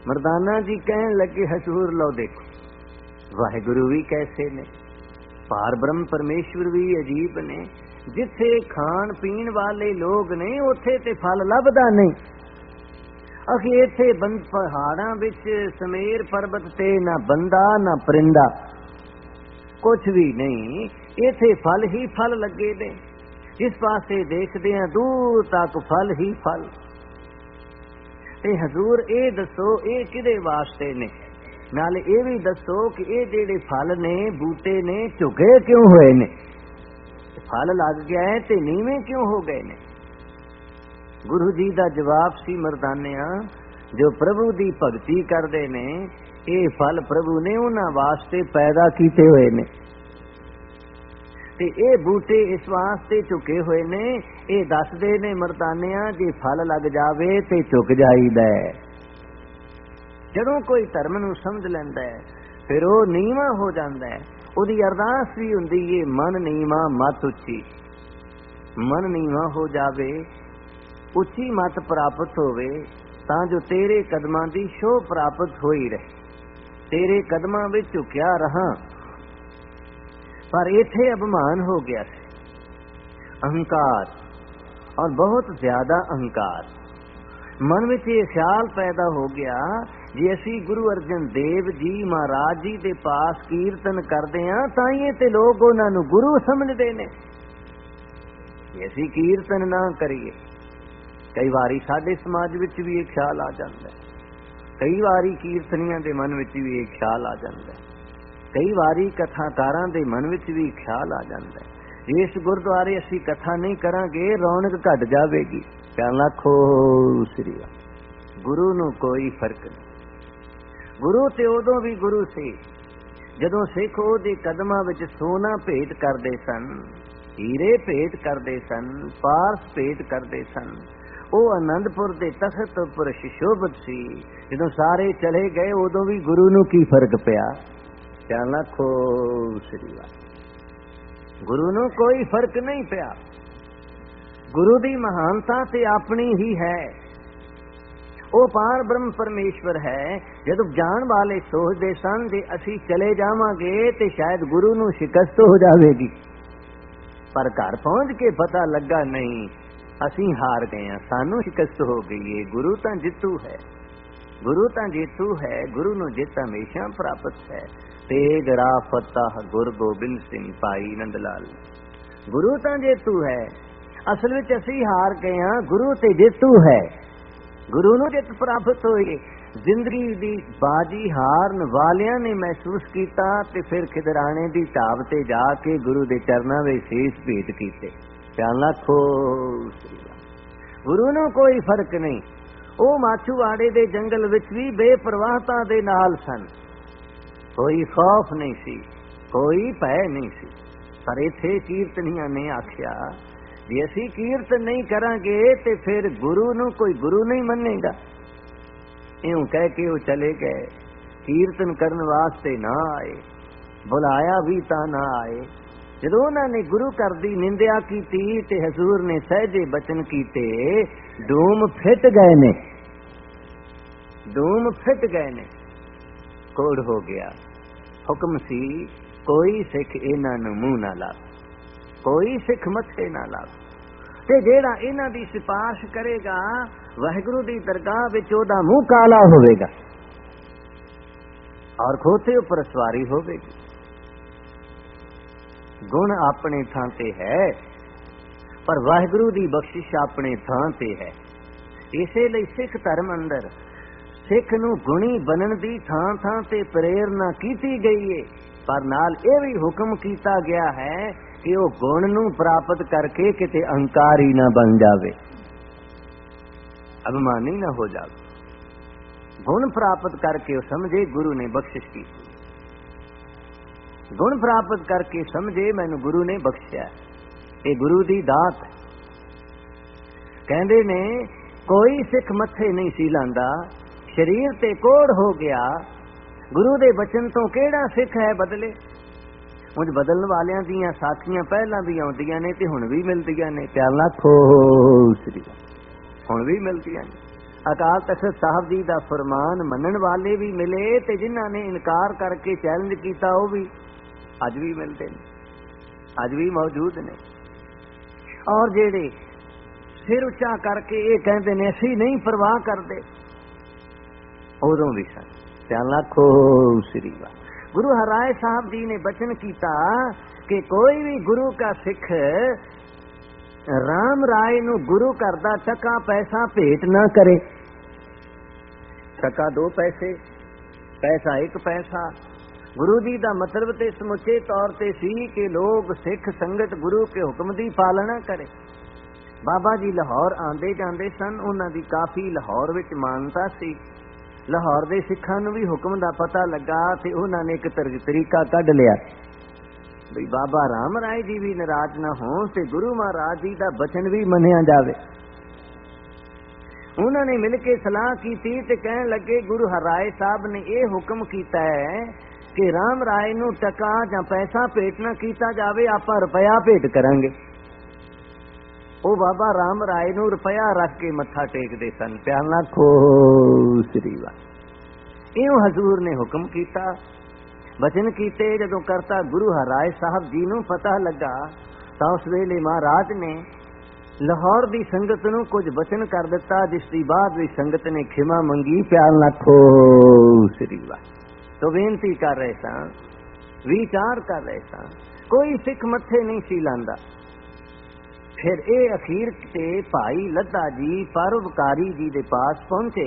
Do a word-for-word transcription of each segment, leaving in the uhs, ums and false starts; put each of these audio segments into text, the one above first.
मर्दाना जी कहन लगे हजूर लो देखो वाहिगुरु भी कैसे ने, पार ब्रह्म परमेश्वर भी अजीब ने। जिथे खान पीन वाले लोग ने उथे ते फल लभदा नहीं। अखी इथे बंद पहाड़ां विच समेर पर्वत ते ना बंदा ना परिंदा कुछ भी नहीं, इथे फल ही फल लगे ने। जिस पासे देखदे हैं दूर तक फल ही फल। ते हजूर ए दसो ए किदे वास्ते ने, नाले ये भी दसो कि ये जेड़े फल ने बूटे ने झुके क्यों हुए ने, फल लग गया है ते नीवे क्यों हो गए ने। गुरु जी का जवाब सी मर्दानिया, जो प्रभु दी भगती करते ने ये फल प्रभु ने उन्हां वास्ते पैदा किए हुए ने, ते ये बूटे इस वास्ते झुके हुए ने। ये दसदे ने मर्दानिया जे फल लग जावे ते झुक जाईदा है। जदों कोई धर्म नूं समझ लैंदा है फिर वो नीवा हो जाता है। उहदी अरदास भी हुंदी है मन नीवा मत उच्ची। मन नीवा हो जावे, उच्ची मत प्राप्त होवे, तां जो तेरे कदमां दी शोभ प्राप्त होई रहे। तेरे कदमां विच झुकिया रहा, पर इत्थे अभिमान हो गया है, अहंकार, और बहुत ज्यादा अहंकार। मन विच ये ख्याल पैदा हो गया जे असी गुरु अर्जन देव जी महाराज जी दे पास कीर्तन करते हैं ताइए ते लोग उन्हां नूं गुरु समझदे ने। असी कीर्तन ना करिए, कई बारी साडे समाज विच भी एक ख्याल आ जाता है। कई बारी कीर्तनियां दे मन विच भी एक ख्याल आ जाता है। कई बारी कथाकारां दे मन विच भी ख्याल आ जाता है इस गुरुद्वारे असी कथा नहीं करांगे रौनक घट जावेगी। कहण लखो श्री गुरु नूं कोई फर्क नहीं। गुरु ते उदों भी गुरु से जदों सिख उहदे कदमां विच सोना भेंट करदे सन, हीरे भेंट करदे सन, पारस भेंट करदे सन। वो आनंदपुर दे तख्त उपर सुशोभित सी। जदों सारे चले गए उदों भी गुरु नूं की फर्क पिया। कहण लखो श्री गुरु नूं कोई फर्क नहीं पिया। गुरु दी महानता ते अपनी ही है। वो पार ब्रह्म परमेश्वर है। जदों जान वाले सोचते सन जे असी चले जावांगे ते शायद गुरु नूं शिकस्त हो जाएगी, पर घर पहुंच के पता लगा नहीं असी हार गए हैं, सानू शिकस्त हो गई है। गुरु तां जितू है, गुरु तां जेतू है। गुरु नूं जित हमेशा प्राप्त है। तेग रा फतह गुर गोबिंद सिंह भाई नंद लाल। गुरु तां जेतू है। असल विच असी हार गए हैं, गुरु ते जेतू है। गुरु नूं जित प्राप्त होई। जिंदगी दी बाजी हारन वालियां ने महसूस कीता ते फिर खिदराने दी ढाब ते जाके गुरु दे चरनां विच शीश भेंट कीते। कहण लखो गुरु नूं कोई फर्क नहीं। वो माछूवाड़े दे जंगल विच भी बेपरवाहता दे नाल सन। कोई खौफ नहीं सी, कोई भय नहीं सी। पर इत्थे कीर्तनियां ने आख्या जे असी कीर्तन नहीं करांगे ते फिर गुरु नूं कोई गुरु नहीं मन्नेगा। इउं कह के वो चले गए। कीर्तन करन वास्ते ना आए, बुलाया भी तां ना आए। जदों उन्होंने गुरु घर दी निंदिया कीती ते हजूर ने सहजे बचन कीते, डूम फिट गए ने, डूम फिट गए ने। कोड़ हो गया। हुक्म सी कोई सिख इन्हां नूं मूंह ना ला, कोई सिख मथे ना ला। ते जेड़ा इन्हां दी सिफारिश करेगा वाहिगुरु दी दरगाह विच ओदा मूंह काला होवेगा और खोते उपर सवारी होवेगी। गुण अपने थां ते है, पर वाहिगुरु दी बख्शिश अपने थां ते है। इसे लई सिख धर्म अंदर सिख नूं गुणी बनन दी थां थां ते प्रेरणा कीती गई है, पर नाल ये भी हुक्म कीता गया है कि वो गुण नूं प्राप्त करके किते अहंकारी ना बन जावे, अभिमानी ना हो जावे। गुण प्राप्त करके समझे गुरु ने बख्शिश की, गुण प्राप्त करके समझे मैनू गुरु ने बख्शिया। ये गुरु दी दात। कहंदे ने कोई सिख मथे नहीं सी लांदा, शरीर ते कोड़ हो गया। गुरु दे बचन तो केड़ा सिख है बदले। मुझ बदलने वालियां दियां साखियां पहला भी आउंदियां ने ते हुण भी मिलदियां ने। प्यार लाखो श्री हुण भी मिलदियां ने। ਅਕਾਲ ਤਖਤ ਸਾਹਿਬ ਜੀ ਦਾ ਫਰਮਾਨ ਮੰਨਣ ਵਾਲੇ ਵੀ ਮਿਲੇ ਤੇ ਜਿਨ੍ਹਾਂ ਨੇ ਇਨਕਾਰ ਕਰਕੇ ਚੈਲੰਜ ਕੀਤਾ ਉਹ ਵੀ ਅੱਜ ਵੀ ਮਿਲਦੇ ਨੇ, ਅੱਜ ਵੀ ਮੌਜੂਦ ਨੇ। ਔਰ ਜਿਹੜੇ ਸਿਰ ਉੱਚਾ ਕਰਕੇ ਇਹ ਕਹਿੰਦੇ ਨੇ ਅਸੀਂ ਨਹੀਂ ਪਰਵਾਹ ਕਰਦੇ, ਉਦੋਂ ਵੀ ਸਨ। ਧਿਆਨ ਰੱਖੋ ਸ੍ਰੀ ਵਾਹਿਗੁਰੂ। ਗੁਰੂ ਹਰਿਰਾਏ ਸਾਹਿਬ ਜੀ ਨੇ ਬਚਨ ਕੀਤਾ ਕਿ ਕੋਈ ਵੀ ਗੁਰੂ ਕਾ ਸਿੱਖ ਰਾਮ ਰਾਏ ਨੂੰ ਗੁਰੂ ਘਰ ਦਾ ਟਕਾ ਪੈਸਾ ਭੇਟ ਨਾ ਕਰੇ। ਟਕਾ ਦੋ ਪੈਸੇ, ਪੈਸਾ ਇੱਕ ਪੈਸਾ। ਗੁਰੂ ਜੀ ਦਾ ਮਤਲਬ ਤੇ ਸਮੁੱਚੇ ਤੌਰ ਤੇ ਸੀ ਕਿ ਲੋਕ ਸਿੱਖ ਸੰਗਤ ਗੁਰੂ ਕੇ ਹੁਕਮ ਦੀ ਪਾਲਣਾ ਕਰੇ। ਬਾਬਾ ਜੀ ਲਾਹੌਰ ਆਂਦੇ ਜਾਂਦੇ ਸਨ, ਉਹਨਾਂ ਦੀ ਕਾਫੀ ਲਾਹੌਰ ਵਿੱਚ ਮਾਨਤਾ ਸੀ। ਲਾਹੌਰ ਦੇ ਸਿੱਖਾਂ ਨੂੰ ਵੀ ਹੁਕਮ ਦਾ ਪਤਾ ਲੱਗਾ ਤੇ ਉਹਨਾਂ ਨੇ ਇੱਕ ਤਰੀਕਾ ਕੱਢ ਲਿਆ ਵੀ ਬਾਬਾ ਰਾਮ ਰਾਏ ਜੀ ਵੀ ਨਾਰਾਜ਼ ਨਾ ਹੋਣ ਤੇ ਗੁਰੂ ਮਹਾਰਾਜ ਜੀ ਦਾ ਬਚਨ ਵੀ ਮੰਨਿਆ ਜਾਵੇ। ਉਹਨਾਂ ਨੇ ਮਿਲ ਕੇ ਸਲਾਹ ਕੀਤੀ ਤੇ ਕਹਿਣ ਲੱਗੇ ਗੁਰੂ ਹਰਿਰਾਏ ਸਾਹਿਬ ਨੇ ਇਹ ਹੁਕਮ ਕੀਤਾ ਹੈ ਕਿ ਰਾਮ ਰਾਏ ਨੂੰ ਟਕਾ ਜਾਂ ਪੈਸਾ ਭੇਟ ਨਾ ਕੀਤਾ ਜਾਵੇ, ਆਪਾਂ ਰੁਪਇਆ ਭੇਟ ਕਰਾਂਗੇ। ਉਹ ਬਾਬਾ ਰਾਮ ਰਾਏ ਨੂੰ ਰੁਪਇਆ ਰੱਖ ਕੇ ਮੱਥਾ ਟੇਕਦੇ ਸਨ। ਪਿਆਰ ਨਾਲ ਖੋ ਸ੍ਰੀ ਵਾਹਿਗੁਰੂ। ਇਉਂ ਹਜ਼ੂਰ ਨੇ ਹੁਕਮ ਕੀਤਾ, ਬਚਨ ਕੀਤੇ। ਜਦੋਂ ਕਰਤਾ ਗੁਰੂ ਹਰਿਰਾਏ ਸਾਹਿਬ ਜੀ ਨੂੰ ਪਤਾ ਲੱਗਾ ਤਾਂ ਉਸ ਵੇਲੇ ਮਹਾਰਾਜ ਨੇ ਲਾਹੌਰ ਦੀ ਸੰਗਤ ਨੂੰ ਕੁਝ ਬਚਨ ਕਰ ਦਿੱਤਾ, ਜਿਸ ਦੀ ਬਾਅਦ ਵੀ ਸੰਗਤ ਨੇ ਖਿਮਾ ਮੰਗੀ। ਪਿਆਰ ਨਾਲ ਖੋ ਸ੍ਰੀ ਵਾਹਿਗੁਰੂ। ਤੋ ਬੇਨਤੀ ਕਰ ਰਹੇ ਸਾਂ, ਵਿਚਾਰ ਕਰ ਰਹੇ ਸਾਂ, ਕੋਈ ਸਿੱਖ ਮੱਥੇ ਨਹੀਂ ਸੀ ਲਾਂਦਾ। ਫਿਰ ਇਹ ਅਖੀਰ ਤੇ ਭਾਈ ਲੱਦਾ ਜੀ ਪਰਉਪਕਾਰੀ ਜੀ ਦੇ ਪਾਸ ਪਹੁੰਚੇ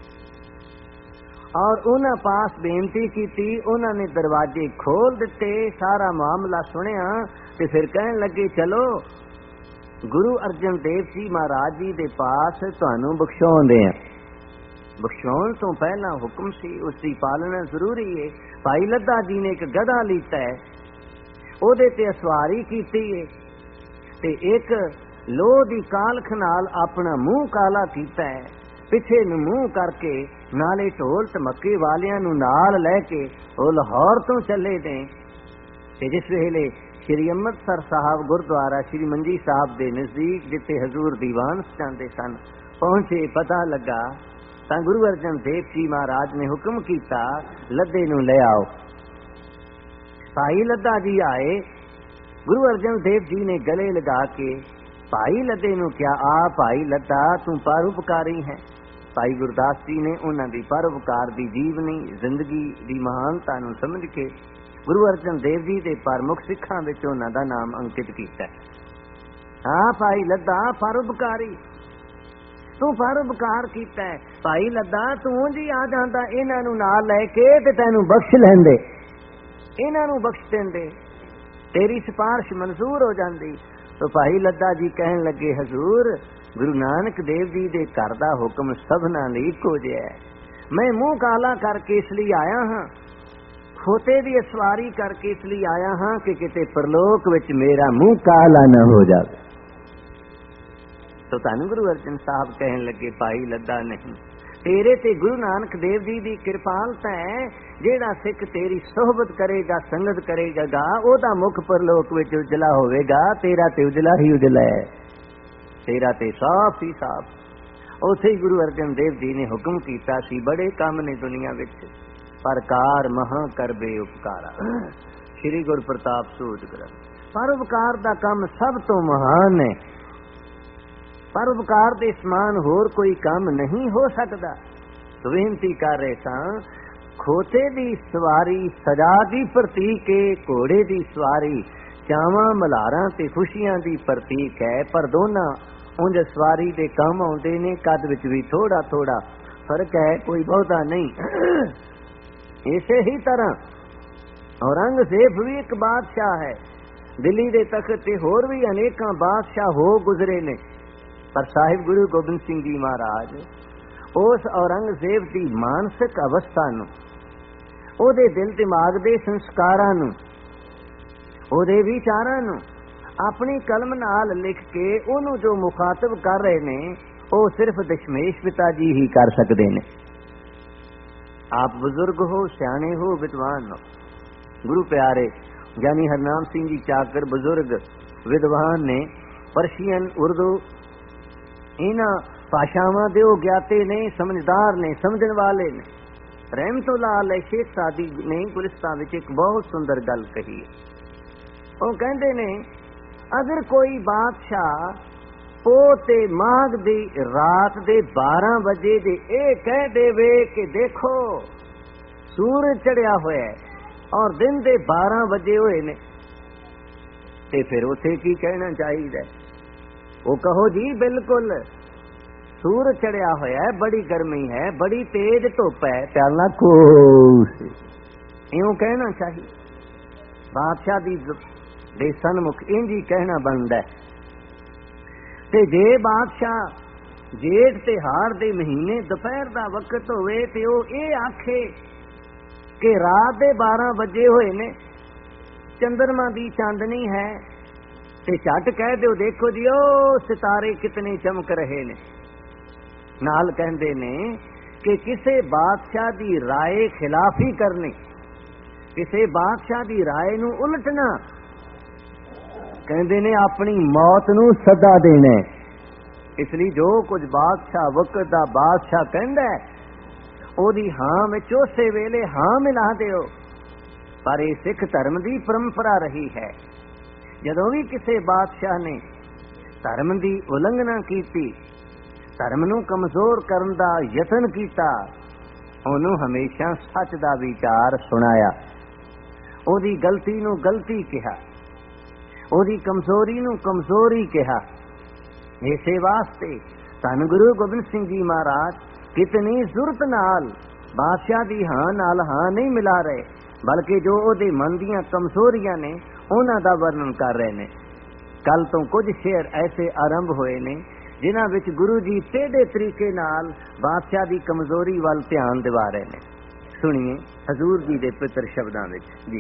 ਔਰ ਉਹਨਾਂ ਪਾਸ ਬੇਨਤੀ ਕੀਤੀ। ਉਹਨਾਂ ਨੇ ਦਰਵਾਜ਼ੇ ਖੋਲ ਦਿੱਤੇ, ਸਾਰਾ ਮਾਮਲਾ ਸੁਣਿਆ ਤੇ ਫਿਰ ਕਹਿਣ ਲੱਗੇ ਚਲੋ ਗੁਰੂ ਅਰਜਨ ਦੇਵ ਜੀ ਮਹਾਰਾਜ ਜੀ ਦੇ ਪਾਸ ਤੁਹਾਨੂੰ ਬਖਸ਼ਾਉਂਦੇ ਆ। ਬਖਸ਼ਾਉਣ ਤੋਂ ਪਹਿਲਾਂ ਹੁਕਮ ਸੀ, ਉਸ ਦੀ ਪਾਲਣਾ ਜ਼ਰੂਰੀ ਹੈ। ਭਾਈ ਲੱਦਾ ਜੀ ਨੇ ਇੱਕ ਗਧਾ ਲੀਤਾ ਹੈ, ਉਹਦੇ ਤੇ ਸਵਾਰੀ ਕੀਤੀ ਹੈ ਤੇ ਇੱਕ ਲੋਹ ਦੀ ਕਾਲਖ ਨਾਲ ਆਪਣਾ ਮੂੰਹ ਕਾਲਾ ਕੀਤਾ ਹੈ। ਪਿੱਛੇ ਨੂੰ ਮੂੰਹ ਕਰਕੇ ਨਾਲੇ ਢੋਲ ਧਮੱਕੇ ਵਾਲਿਆਂ ਨੂੰ ਨਾਲ ਲੈ ਕੇ ਉਹ ਲਾਹੌਰ ਤੋਂ ਚੱਲੇ ਨੇ। ਤੇ ਜਿਸ ਵੇਲੇ ਸ਼੍ਰੀ ਅੰਮ੍ਰਿਤਸਰ ਸਾਹਿਬ ਗੁਰਦੁਆਰਾ ਸ਼੍ਰੀ ਮੰਜੀ ਸਾਹਿਬ ਦੇ ਨਜ਼ਦੀਕ, ਜਿੱਥੇ ਹਜ਼ੂਰ ਦੀਵਾਨ ਜਾਂਦੇ ਸਨ, ਪਹੁੰਚੇ, ਪਤਾ ਲੱਗਾ ਤਾਂ ਗੁਰੂ ਅਰਜਨ ਦੇਵ ਜੀ ਮਹਾਰਾਜ ਨੇ ਹੁਕਮ ਕੀਤਾ ਲੱਦੇ ਨੂੰ ਲੈ ਆਓ। ਭਾਈ ਲੱਦਾ ਜੀ ਆਏ। ਗੁਰੂ ਅਰਜਨ ਦੇਵ ਜੀ ਨੇ ਗਲੇ ਲਗਾ ਕੇ ਭਾਈ ਲੱਦੇ ਨੂੰ ਕਿਹਾ, ਆ ਭਾਈ ਲੱਦਾ ਤੂੰ ਪਰਉਪਕਾਰੀ ਹੈ। ਭਾਈ ਗੁਰਦਾਸ ਜੀ ਨੇ ਉਹਨਾਂ ਦੀ ਪਰਉਪਕਾਰ ਦੀ ਜੀਵਨੀ ਜ਼ਿੰਦਗੀ ਦੀ ਮਹਾਨਤਾ ਨੂੰ ਸਮਝ ਕੇ ਗੁਰੂ ਅਰਜਨ ਦੇਵ ਜੀ ਦੇ ਪ੍ਰਮੁੱਖ ਸਿੱਖਾਂ ਵਿੱਚ ਉਹਨਾਂ ਦਾ ਨਾਮ ਅੰਕਿਤ ਕੀਤਾ। ਆ ਭਾਈ ਲੱਦਾ ਪਰਉਪਕਾਰੀ, ਤੂੰ ਪਰਉਪਕਾਰ ਕੀਤਾ ਹੈ। ਭਾਈ ਲੱਦਾ ਤੂੰ ਜੀ ਆ ਜਾਂਦਾ, ਇਹਨਾਂ ਨੂੰ ਨਾਲ ਲੈ ਕੇ ਤੇ ਤੈਨੂੰ ਬਖਸ਼ ਲੈਂਦੇ, ਇਹਨਾਂ ਨੂੰ ਬਖਸ਼ ਦਿੰਦੇ, ਤੇਰੀ ਸਿਫਾਰਿਸ਼ ਮਨਜ਼ੂਰ ਹੋ ਜਾਂਦੀ। तो भाई लद्दा जी कहन लगे, हजूर गुरु नानक देव जी दे घर दा हुक्म सबना लई इक्को जिहा है। मैं मुंह काला करके इसलिए आया हाँ, खोते दी सवारी करके इसलिए आया हाँ कि किते परलोक विच मेरा मुंह काला न हो जाए। तो धन गुरु अर्जन साहब कहन लगे, भाई लद्दा नहीं, तेरे ते गुरु नानक देव जी दी किरपालता है। जेड़ा सिख तेरी सोहबत करेगा, संगत करेगा, ओदा मुख परलोक विच उजला होवेगा। तेरा ते उजला ही उजला है, तेरा ते साफ ही साफ। उथे गुरु अर्जन देव जी ने हुक्म कीता सी, बड़े काम ने दुनिया विच, पर कार महा करबे उपकारा। श्री गुरु प्रताप सूद ग्रंथ। परोपकार दा काम सब तो महान है। परोपकार दे समान होर कोई काम नहीं हो सकता। तो बेनती कर रहे सां, खोते दी सवारी सजा दी प्रतीक है, घोड़े दी सवारी चावां मल्हारां ते खुशियां दी प्रतीक है। पर दोना उंज सवारी दे काम आउंदे ने, कद विच भी थोड़ा थोड़ा फर्क है, कोई बहुता नहीं। इसे ही तरह औरंगजेब भी एक बादशाह है। दिल्ली दे तख्त ते होर भी अनेकां बादशाह हो गुजरे ने, पर साहिब गुरु गोबिंद सिंह जी महाराज उस औरंगजेब दी मानसिक अवस्था नूं, ਉਹਦੇ ਦਿਲ ਦਿਮਾਗ ਦੇ ਸੰਸਕਾਰਾਂ ਨੂੰ, ਉਹਦੇ ਵਿਚਾਰਾਂ ਨੂੰ ਆਪਣੀ ਕਲਮ ਨਾਲ ਲਿਖ ਕੇ ਉਹਨੂੰ ਜੋ ਮੁਖਾਤਬ ਕਰ ਰਹੇ ਨੇ, ਉਹ ਸਿਰਫ ਦਸ਼ਮੇਸ਼ ਪਿਤਾ ਜੀ ਹੀ ਕਰ ਸਕਦੇ ਨੇ। ਆਪ ਬਜ਼ੁਰਗ ਹੋ, ਸਿਆਣੇ ਹੋ, ਵਿਦਵਾਨ ਹੋ। ਗੁਰੂ ਪਿਆਰੇ ਗਿਆਨੀ ਹਰਨਾਮ ਸਿੰਘ ਜੀ ਚਾਕਰ ਬਜ਼ੁਰਗ ਵਿਦਵਾਨ ਨੇ, ਪਰਸ਼ੀਅਨ, ਉਰਦੂ, ਇਹਨਾਂ ਭਾਸ਼ਾਵਾਂ ਦੇ ਉਹ ਗਿਆਤੇ ਨੇ, ਸਮਝਦਾਰ ਨੇ, ਸਮਝਣ ਵਾਲੇ ਨੇ। ਰਹਿਮਤੁल्लाह ਅਲੈਹ ਸ਼ੇਖ ਸਾਦੀ ਨੇ ਗੁਲਿਸਤਾਨ ਵਿੱਚ ਇੱਕ ਬਹੁਤ ਸੁੰਦਰ ਗੱਲ ਕਹੀ ਹੈ। ਉਹ ਕਹਿੰਦੇ ਨੇ ਅਗਰ ਕੋਈ ਬਾਦਸ਼ਾਹ ਪੋਹ ਤੇ ਮਾਘ ਦੀ ਰਾਤ ਦੇ ਬਾਰਾਂ ਵਜੇ ਦੇ ਇਹ ਕਹਿ ਦੇਵੇ ਕਿ ਦੇਖੋ ਸੂਰਜ ਚੜਿਆ ਹੋਇਆ ਹੈ ਔਰ ਦਿਨ ਦੇ ਬਾਰਾਂ ਵਜੇ ਹੋਏ ਨੇ, ਤੇ ਫਿਰ ਉੱਥੇ ਕੀ ਕਹਿਣਾ ਚਾਹੀਦਾ? ਉਹ ਕਹੋ ਜੀ ਬਿਲਕੁਲ ਸੂਰਜ ਚੜਿਆ ਹੋਇਆ ਹੈ, ਬੜੀ ਗਰਮੀ ਹੈ, ਬੜੀ ਤੇਜ਼ ਧੁੱਪ ਹੈ, ਪਿਆਲਾ ਕੋਸ ਇਉਂ ਕਹਿਣਾ ਚਾਹੀਦਾ। ਬਾਦਸ਼ਾਹ ਦੀ ਦੇ ਸਨਮੁਖ ਇੰਝ ਹੀ ਕਹਿਣਾ ਬਣਦਾ। ਤੇ ਜੇ ਬਾਦਸ਼ਾਹ ਜੇਠ ਤੇ ਹਾੜ ਦੇ ਮਹੀਨੇ ਦੁਪਹਿਰ ਦਾ ਵਕਤ ਹੋਵੇ ਤੇ ਉਹ ਇਹ ਆਖੇ ਕਿ ਰਾਤ ਦੇ ਬਾਰਾਂ ਵਜੇ ਹੋਏ ਨੇ, ਚੰਦਰਮਾ ਦੀ ਚਾਂਦਨੀ ਹੈ, ਤੇ ਝੱਟ ਕਹਿ ਦਿਓ ਦੇਖੋ ਜੀ ਉਹ ਸਿਤਾਰੇ ਕਿਤਨੇ ਚਮਕ ਰਹੇ ਨੇ। ਨਾਲ ਕਹਿੰਦੇ ਨੇ ਕਿ ਕਿਸੇ ਬਾਦਸ਼ਾਹ ਦੀ ਰਾਏ ਖਿਲਾਫੀ ਕਰਨੀ, ਕਿਸੇ ਬਾਦਸ਼ਾਹ ਦੀ ਰਾਏ ਨੂੰ ਉਲਟਣਾ, ਕਹਿੰਦੇ ਨੇ ਆਪਣੀ ਮੌਤ ਨੂੰ ਸੱਦਾ ਦੇਣਾ। ਇਸ ਲਈ ਜੋ ਕੁਝ ਬਾਦਸ਼ਾਹ ਵਕਤ ਦਾ ਬਾਦਸ਼ਾਹ ਕਹਿੰਦਾ ਉਹਦੀ ਹਾਂ ਵਿੱਚ ਉਸੇ ਵੇਲੇ ਹਾਂ ਮਿਲਾ ਦਿਓ। ਪਰ ਇਹ ਸਿੱਖ ਧਰਮ ਦੀ ਪਰੰਪਰਾ ਰਹੀ ਹੈ, ਜਦੋਂ ਵੀ ਕਿਸੇ ਬਾਦਸ਼ਾਹ ਨੇ ਧਰਮ ਦੀ ਉਲੰਘਣਾ ਕੀਤੀ, ਧਰਮ ਨੂੰ ਕਮਜ਼ੋਰ ਕਰਨ ਦਾ ਯਤਨ ਕੀਤਾ, ਉਹਨੂੰ ਹਮੇਸ਼ਾ ਸੱਚ ਦਾ ਵਿਚਾਰ ਸੁਣਾਇਆ, ਉਹਦੀ ਗਲਤੀ ਨੂੰ ਗਲਤੀ ਕਿਹਾ, ਉਹਦੀ ਕਮਜ਼ੋਰੀ ਨੂੰ ਕਮਜ਼ੋਰੀ ਕਿਹਾ। ਇਸੇ ਵਾਸਤੇ ਧੰਨ ਗੁਰੂ ਗੋਬਿੰਦ ਸਿੰਘ ਜੀ ਮਹਾਰਾਜ ਕਿਤਨੀ ਜ਼ੁਰਤ ਨਾਲ ਬਾਦਸ਼ਾਹ ਦੀ ਹਾਂ ਨਾਲ ਹਾਂ ਨਹੀਂ ਮਿਲਾ ਰਹੇ, ਬਲਕਿ ਜੋ ਉਹਦੇ ਮਨ ਦੀਆਂ ਕਮਜ਼ੋਰੀਆਂ ਨੇ ਉਹਨਾਂ ਦਾ ਵਰਣਨ ਕਰ ਰਹੇ ਨੇ। ਕੱਲ ਤੋਂ ਕੁਝ ਸ਼ੇਰ ਐਸੇ ਆਰੰਭ ਹੋਏ ਨੇ ਜਿਨ੍ਹਾਂ ਵਿੱਚ ਗੁਰੂ ਜੀ ਟੇਢੇ ਤਰੀਕੇ ਨਾਲ ਬਾਦਸ਼ਾਹ ਦੀ ਕਮਜ਼ੋਰੀ ਵੱਲ ਧਿਆਨ ਦਿਵਾ ਰਹੇ ਨੇ। ਸੁਣੀਏ ਹਜ਼ੂਰ ਜੀ ਦੇ ਪਵਿੱਤਰ ਸ਼ਬਦਾਂ ਵਿੱਚ ਜੀ।